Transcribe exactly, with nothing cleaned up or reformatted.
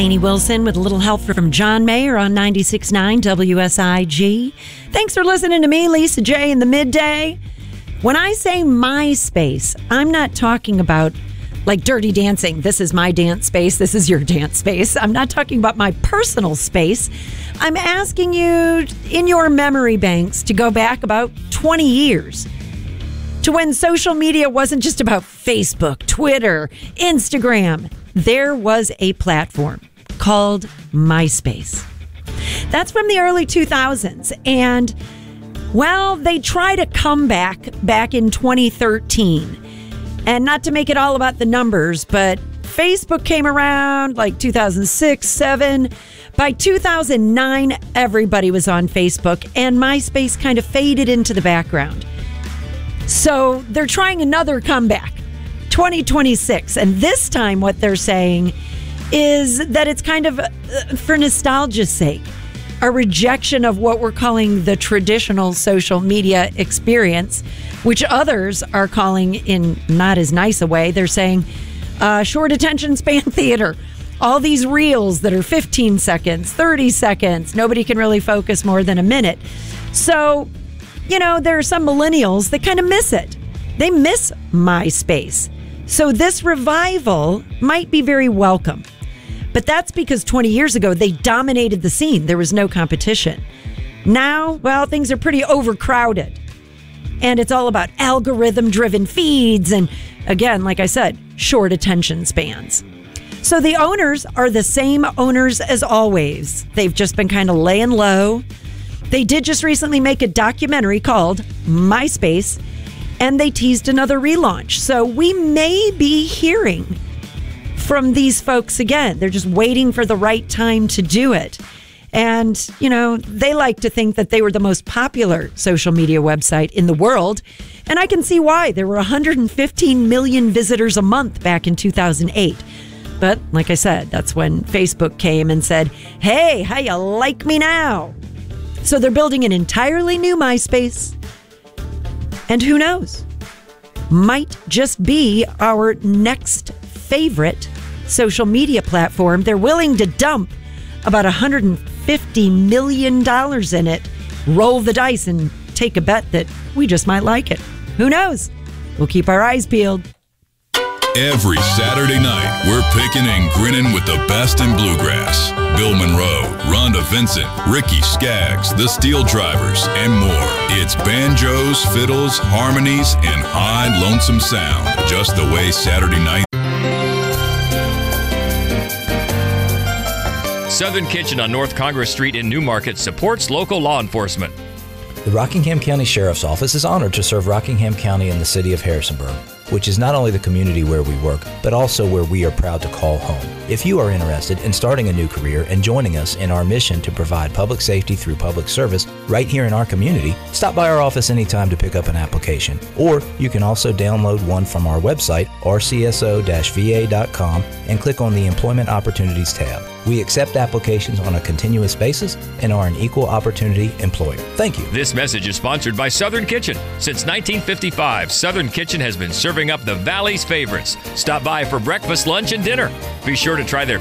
Annie Wilson with a little help from John Mayer on ninety-six point nine W S I G. Thanks for listening to me, Lisa J, in the midday. When I say MySpace, I'm not talking about like Dirty Dancing. This is my dance space. This is your dance space. I'm not talking about my personal space. I'm asking you in your memory banks to go back about twenty years to when social media wasn't just about Facebook, Twitter, Instagram. There was a platform called MySpace. That's from the early two thousands. And, well, they tried a comeback back in twenty thirteen. And not to make it all about the numbers, but Facebook came around like two thousand six, seven. By two thousand nine, everybody was on Facebook, and MySpace kind of faded into the background. So they're trying another comeback, twenty twenty-six. And this time what they're saying is that it's kind of, uh, for nostalgia's sake, a rejection of what we're calling the traditional social media experience, which others are calling in not as nice a way. They're saying uh, short attention span theater. All these reels that are fifteen seconds, thirty seconds. Nobody can really focus more than a minute. So, you know, there are some millennials that kind of miss it. They miss MySpace. So this revival might be very welcome. But that's because twenty years ago, they dominated the scene. There was no competition. Now, well, things are pretty overcrowded. And it's all about algorithm-driven feeds and, again, like I said, short attention spans. So the owners are the same owners as always. They've just been kind of laying low. They did just recently make a documentary called MySpace, and they teased another relaunch. So we may be hearing from these folks again. They're just waiting for the right time to do it. And, you know, they like to think that they were the most popular social media website in the world. And I can see why. There were one hundred fifteen million visitors a month back in two thousand eight. But like I said, that's when Facebook came and said, hey, how you like me now? So they're building an entirely new MySpace. And who knows? Might just be our next favorite social media platform. They're willing to dump about one hundred fifty million dollars in it. Roll the dice and take a bet that we just might like it. Who knows? We'll keep our eyes peeled. Every Saturday night, we're picking and grinning with the best in bluegrass. Bill Monroe, Rhonda Vincent, Ricky Skaggs, the Steel Drivers, and more. It's banjos, fiddles, harmonies, and high lonesome sound. Just the way Saturday night. Southern Kitchen on North Congress Street in Newmarket supports local law enforcement. The Rockingham County Sheriff's Office is honored to serve Rockingham County and the city of Harrisonburg, which is not only the community where we work, but also where we are proud to call home. If you are interested in starting a new career and joining us in our mission to provide public safety through public service right here in our community, stop by our office anytime to pick up an application. Or you can also download one from our website, r c s o dash v a dot com, and click on the Employment Opportunities tab. We accept applications on a continuous basis and are an equal opportunity employer. Thank you. This message is sponsored by Southern Kitchen. Since nineteen fifty-five, Southern Kitchen has been serving up the Valley's favorites. Stop by for breakfast, lunch, and dinner. Be sure to try their